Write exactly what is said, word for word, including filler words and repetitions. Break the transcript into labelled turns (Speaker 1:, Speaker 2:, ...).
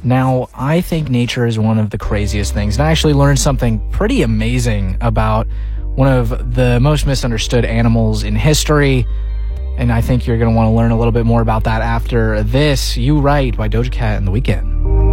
Speaker 1: Now, I think nature is one of the craziest things, and I actually learned something pretty amazing about one of the most misunderstood animals in history, and I think you're going to want to learn a little bit more about that after this You Right by Doja Cat and The Weeknd.